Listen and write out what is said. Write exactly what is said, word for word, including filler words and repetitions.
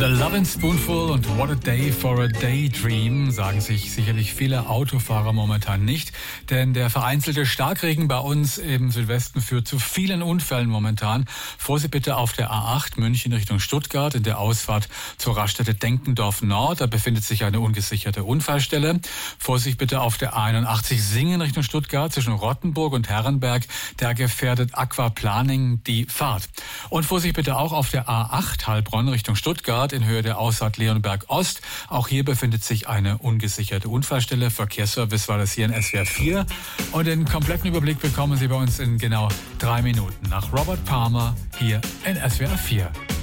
The Lovin' Spoonful und What a Day for a Daydream sagen sich sicherlich viele Autofahrer momentan nicht, denn der vereinzelte Starkregen bei uns im Südwesten führt zu vielen Unfällen momentan. Vorsicht bitte auf der A acht München Richtung Stuttgart in der Ausfahrt zur Raststätte Denkendorf Nord, da befindet sich eine ungesicherte Unfallstelle. Vorsicht bitte auf der A einundachtzig Singen Richtung Stuttgart zwischen Rottenburg und Herrenberg, da gefährdet Aquaplaning die Fahrt. Und Vorsicht bitte auch auf der A acht Heilbronn Richtung Stuttgart in Höhe der Ausfahrt Leonberg Ost. Auch hier befindet sich eine ungesicherte Unfallstelle. Verkehrsservice war das hier in S W R vier. Und den kompletten Überblick bekommen Sie bei uns in genau drei Minuten nach Robert Palmer hier in S W R vier.